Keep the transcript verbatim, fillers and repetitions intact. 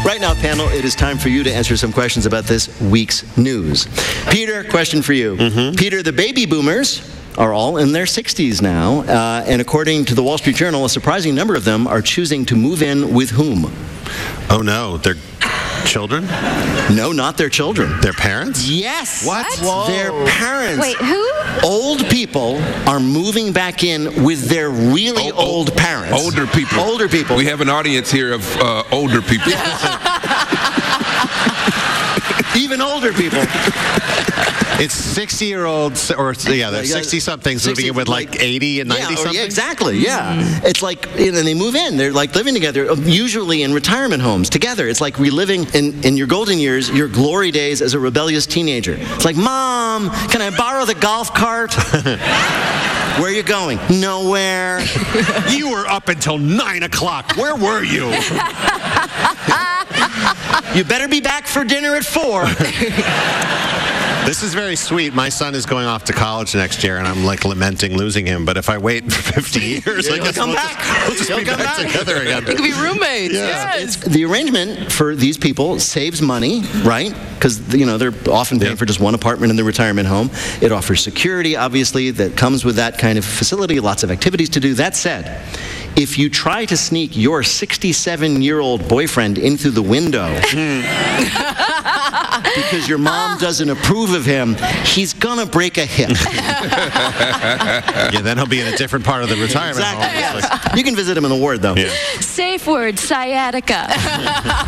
Right now, panel, it is time for you to answer some questions about this week's news. Peter, question for you. Mm-hmm. Peter, the baby boomers are all in their sixties now, uh, and according to the Wall Street Journal, a surprising number of them are choosing to move in with whom? Oh, no. They're children? No, not their children. Their parents? Yes. What? Whoa. Their parents. Wait, who? Old people are moving back in with their really Oh, oh, old parents. Older people. Older people. We have an audience here of uh, older people. Even older people. It's sixty-year-olds, or yeah, they're Yeah, sixty-somethings sixty, moving in with like like- eighty and Yeah, or- ninety-somethings? yeah, exactly, yeah. It's like, you know, they move in, they're like living together, usually in retirement homes together. It's like reliving in, in your golden years, your glory days as a rebellious teenager. It's like, Mom, can I borrow the golf cart? Where are you going? Nowhere. You were up until nine o'clock. Where were you? You better be back for dinner at four. This is very sweet. My son is going off to college next year, and I'm like lamenting losing him. But if I wait for fifty years, I He'll guess come we'll back. just, we'll just He'll be come back, back. together again. We could be roommates. Yeah. Yes. The arrangement for these people saves money, right? Because, you know, they're often paying Yeah. for just one apartment in the retirement home. It offers security, obviously, that comes with that kind of facility, lots of activities to do. That said, if you try to sneak your sixty-seven-year-old boyfriend in through the window because your mom doesn't approve of him, he's gonna break a hip. Yeah, then he'll be in a different part of the retirement Exactly. home. Yes. You can visit him in the ward, though. Yeah. Safe word, sciatica.